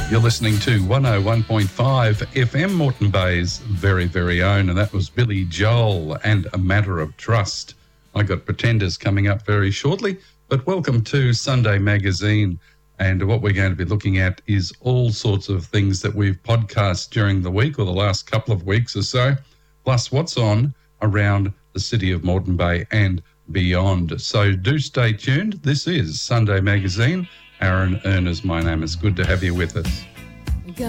You're listening to 101.5 FM, Moreton Bay's very, very own, and that was Billy Joel and A Matter of Trust. I got Pretenders coming up very shortly, but welcome to Sunday Magazine, and what we're going to be looking at is all sorts of things that we've podcast during the week or the last couple of weeks or so, plus what's on around the city of Moreton Bay and beyond. So do stay tuned. This is Sunday Magazine. Aaron Erners, my name. It's good to have you with us.